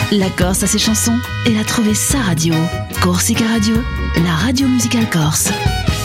La Corse a ses chansons, elle a trouvé sa radio. Corsica Radio, la radio musicale corse.